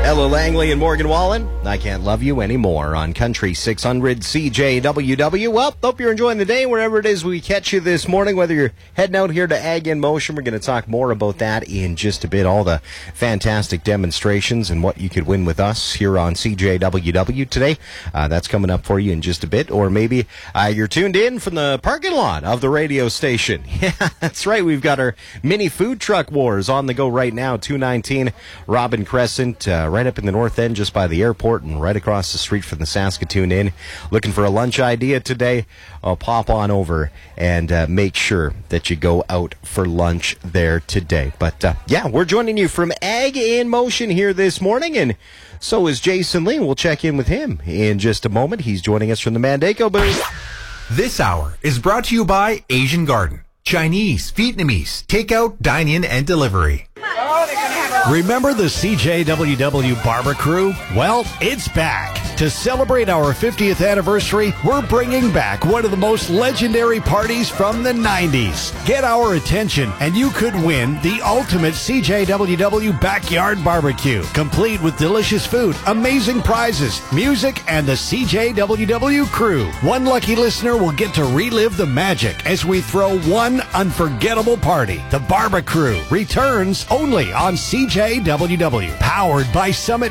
Ella Langley and Morgan Wallen, I Can't Love You Anymore on Country 600 CJWW. Well, hope you're enjoying the day wherever it is we catch you this morning, whether you're heading out here to Ag in Motion. We're going to talk more about that in just a bit, all the fantastic demonstrations and what you could win with us here on CJWW today. That's coming up for you in just a bit. Or maybe you're tuned in from the parking lot of the radio station. Yeah, that's right. We've got our mini food truck wars on the go right now. 219 Robin Crescent, right up in the north end, just by the airport and right across the street from the Saskatoon Inn. Looking for a lunch idea today? I'll pop on over and make sure that you go out for lunch there today. But yeah, we're joining you from Ag in Motion here this morning, and so is Jason Lee. We'll check in with him in just a moment. He's joining us from the Mandako booth. This hour is brought to you by Asian Garden. Chinese, Vietnamese, takeout, dine-in, and delivery. Remember the CJWW Barber Crew? Well, it's back. To celebrate our 50th anniversary, we're bringing back one of the most legendary parties from the 90s. Get our attention, and you could win the ultimate CJWW Backyard Barbecue, complete with delicious food, amazing prizes, music, and the CJWW Crew. One lucky listener will get to relive the magic as we throw one unforgettable party. The Barber Crew returns only on CJWW, powered by Summit